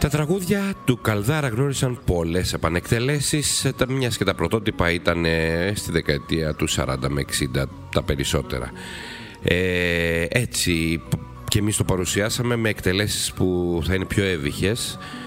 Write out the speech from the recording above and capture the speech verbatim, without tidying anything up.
Τα τραγούδια του Καλδάρα γνώρισαν πολλές επανεκτελέσεις, μιας και τα πρωτότυπα ήταν στη δεκαετία του σαράντα με εξήντα τα περισσότερα. Ε, έτσι και εμείς το παρουσιάσαμε με εκτελέσεις που θα είναι πιο εύυχες